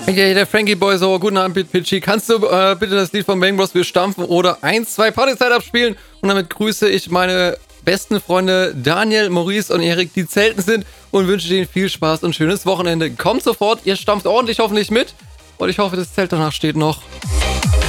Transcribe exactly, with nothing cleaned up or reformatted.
Hey, der Frankie Boy so, guten Abend, Pitchy. Kannst du äh, bitte das Lied von Bang Bros. Wir stampfen oder eins, zwei Partyzeit abspielen? Und damit grüße ich meine besten Freunde Daniel, Maurice und Erik, die zelten sind und wünsche denen viel Spaß und schönes Wochenende. Kommt sofort, ihr stampft ordentlich hoffentlich mit und ich hoffe, das Zelt danach steht noch.